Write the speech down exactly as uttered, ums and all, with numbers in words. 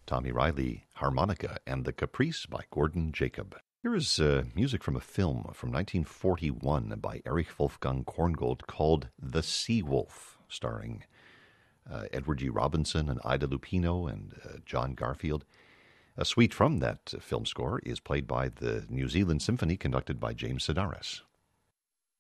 Tommy Riley harmonica, and The Caprice by Gordon Jacob. Here is uh, music from a film from nineteen forty-one by Erich Wolfgang Korngold called The Sea Wolf, starring uh, Edward G. Robinson and Ida Lupino and uh, John Garfield. A suite from that film score is played by the New Zealand Symphony, conducted by James Sedaris.